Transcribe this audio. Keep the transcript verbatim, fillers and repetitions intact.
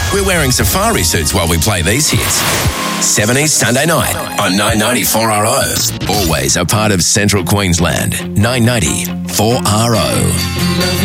We're wearing safari suits while we play these hits. seventies Sunday night on nine ninety four R O. Always a part of Central Queensland. nine ninety four R O.